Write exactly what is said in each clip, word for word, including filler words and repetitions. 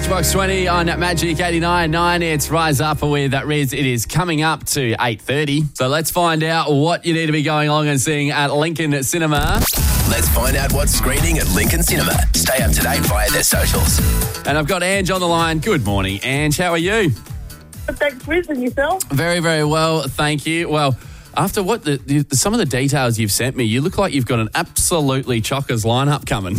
Matchbox twenty on Magic eighty-nine point nine. It's Rise Up with Riz. It is coming up to eight thirty. So let's find out what you need to be going along and seeing at Lincoln Cinema. Let's find out what's screening at Lincoln Cinema. Stay up to date via their socials. And I've got Ange on the line. Good morning, Ange. How are you? Thanks, Riz, and yourself? Very, very well. Thank you. Well, after what the, the, some of the details you've sent me, you look like you've got an absolutely chockers lineup coming.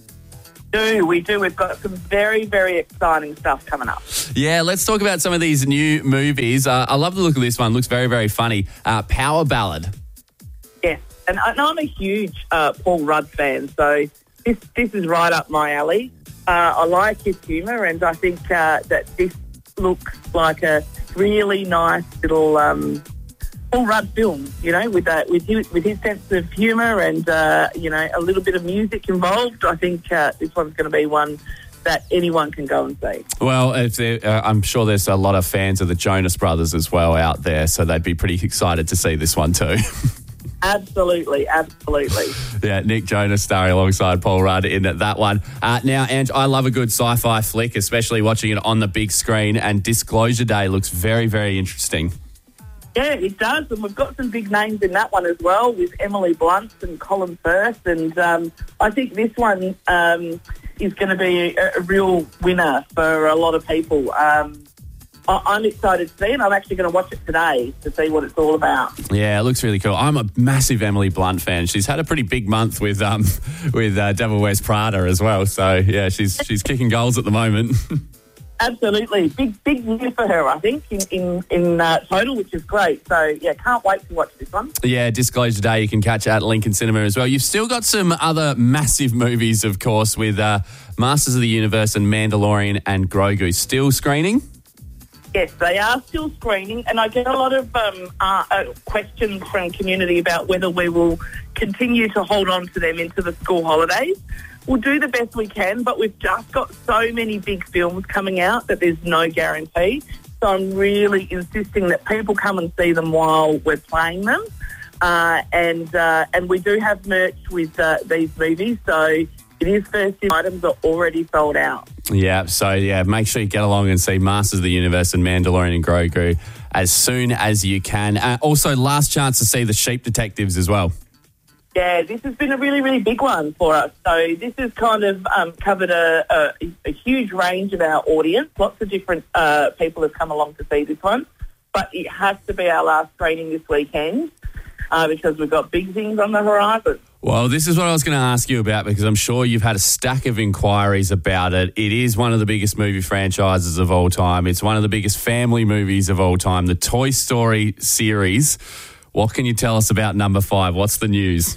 do. We do. We've got some very, very exciting stuff coming up. Yeah, let's talk about some of these new movies. Uh, I love the look of this one. Looks very, very funny. Uh, Power Ballad. Yes, and, and I'm a huge uh, Paul Rudd fan, so this this is right up my alley. Uh, I like his humour, and I think uh, that this looks like a really nice little um, Paul Rudd film, you know, with uh, with his, with his sense of humour and, uh, you know, a little bit of music involved. I think uh, this one's going to be one that anyone can go and see. Well, if uh, I'm sure there's a lot of fans of the Jonas Brothers as well out there, so they'd be pretty excited to see this one too. Absolutely, absolutely. Yeah, Nick Jonas starring alongside Paul Rudd in that one. Uh, now, Ange, I love a good sci-fi flick, especially watching it on the big screen, and Disclosure Day looks very, very interesting. Yeah, it does, and we've got some big names in that one as well, with Emily Blunt and Colin Firth, and um, I think this one um, is going to be a, a real winner for a lot of people. Um, I, I'm excited to see it. I'm actually going to watch it today to see what it's all about. Yeah, it looks really cool. I'm a massive Emily Blunt fan. She's had a pretty big month with um, with uh, Devil Wears Prada as well, so yeah, she's she's kicking goals at the moment. Absolutely. Big, big year for her, I think, in, in, in uh, total, which is great. So, yeah, can't wait to watch this one. Yeah, Disclosure Day you can catch at Lincoln Cinema as well. You've still got some other massive movies, of course, with uh, Masters of the Universe and Mandalorian and Grogu still screening? Yes, they are still screening, and I get a lot of um, uh, uh, questions from community about whether we will continue to hold on to them into the school holidays. We'll do the best we can, but we've just got so many big films coming out that there's no guarantee. So I'm really insisting that people come and see them while we're playing them. Uh, and uh, and we do have merch with uh, these movies, so it is first in items are already sold out. Yeah, so yeah, make sure you get along and see Masters of the Universe and Mandalorian and Grogu as soon as you can. Uh, also, last chance to see The Sheep Detectives as well. Yeah, this has been a really, really big one for us. So this has kind of um, covered a, a, a huge range of our audience. Lots of different uh, people have come along to see this one. But it has to be our last screening this weekend uh, because we've got big things on the horizon. Well, this is what I was going to ask you about because I'm sure you've had a stack of inquiries about it. It is one of the biggest movie franchises of all time. It's one of the biggest family movies of all time, the Toy Story series. What can you tell us about number five? What's the news?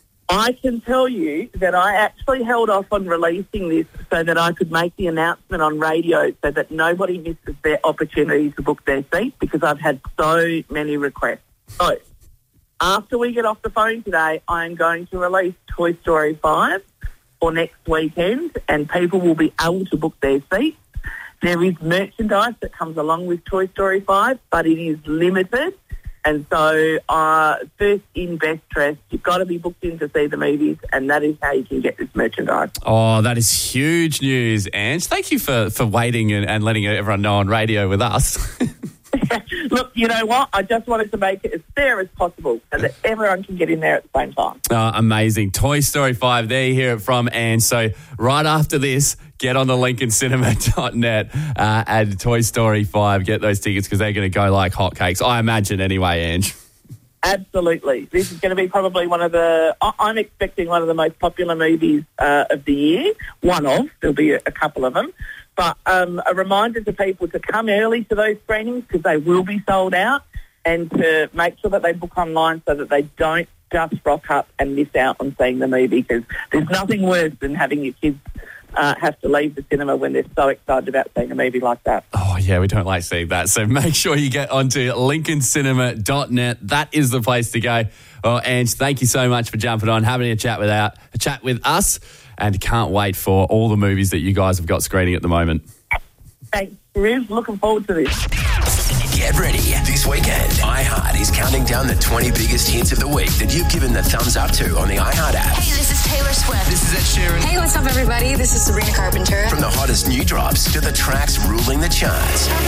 I can tell you that I actually held off on releasing this so that I could make the announcement on radio so that nobody misses their opportunity to book their seat because I've had so many requests. So, after we get off the phone today, I'm going to release Toy Story five for next weekend and people will be able to book their seats. There is merchandise that comes along with Toy Story five, but it is limited. And so, uh, first in, best dressed, you've got to be booked in to see the movies, and that is how you can get this merchandise. Oh, that is huge news, Ange. Thank you for, for waiting and, and letting everyone know on radio with us. Look, you know what? I just wanted to make it as fair as possible so that everyone can get in there at the same time. Oh, amazing. Toy Story five, there you hear it from Ange. So right after this, get on the lincoln cinema dot net uh, and Toy Story five, get those tickets because they're going to go like hotcakes. I imagine anyway, Ange. Absolutely. This is going to be probably one of the, I'm expecting one of the most popular movies uh, of the year. One of, there'll be a, a couple of them. But um, a reminder to people to come early to those screenings because they will be sold out and to make sure that they book online so that they don't just rock up and miss out on seeing the movie because there's nothing worse than having your kids uh, have to leave the cinema when they're so excited about seeing a movie like that. Oh, yeah, we don't like seeing that. So make sure you get onto lincoln cinema dot net. That is the place to go. Oh, Ange, thank you so much for jumping on, having a chat with, our, a chat with us. And can't wait for all the movies that you guys have got screening at the moment. Thanks, Riz. Looking forward to this. Get ready. This weekend, iHeart is counting down the twenty biggest hits of the week that you've given the thumbs up to on the iHeart app. Hey, this is Taylor Taylor Swift. This is Ed Sheeran. Hey, what's up, everybody? This is Sabrina Carpenter. From the hottest new drops to the tracks ruling the charts.